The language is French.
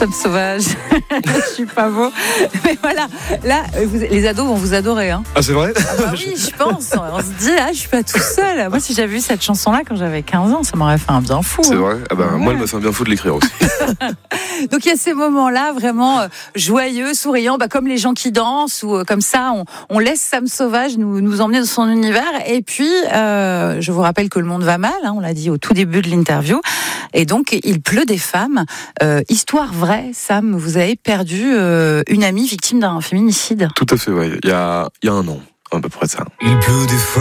Sam Sauvage. Je suis pas beau. Mais voilà, là, les ados vont vous adorer. Hein. Ah, c'est vrai? Ah bah oui, je pense. On se dit, je suis pas tout seul. Moi, si j'avais vu cette chanson-là quand j'avais 15 ans, ça m'aurait fait un bien fou. C'est hein. vrai? Ah ben, moi, elle m'a fait un bien fou de l'écrire aussi. Donc il y a ces moments-là vraiment joyeux, souriants, comme les gens qui dansent ou comme ça, on laisse Sam Sauvage nous emmener dans son univers. Et puis, je vous rappelle que le monde va mal, hein, on l'a dit au tout début de l'interview. Et donc, il pleut des femmes. Histoire vraie, Sam, vous avez perdu une amie victime d'un féminicide. Tout à fait, ouais. Il y a un an, à peu près ça. Il pleut des fois.